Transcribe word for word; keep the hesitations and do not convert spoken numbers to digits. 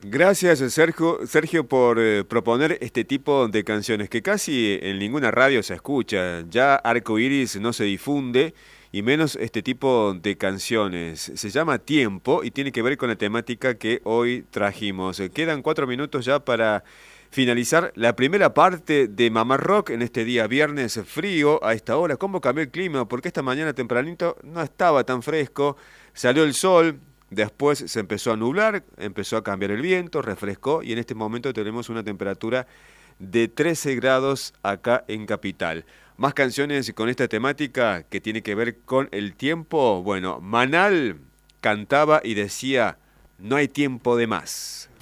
Gracias, Sergio, Sergio por eh, proponer este tipo de canciones que casi en ninguna radio se escucha. Ya Arco Iris no se difunde y menos este tipo de canciones. Se llama Tiempo y tiene que ver con la temática que hoy trajimos. Eh, Quedan cuatro minutos ya para finalizar la primera parte de Mamá Rock en este día viernes frío a esta hora. ¿Cómo cambió el clima? Porque esta mañana tempranito no estaba tan fresco, salió el sol. Después se empezó a nublar, empezó a cambiar el viento, refrescó y en este momento tenemos una temperatura de trece grados acá en Capital. Más canciones con esta temática que tiene que ver con el tiempo. Bueno, Manal cantaba y decía, no hay tiempo de más.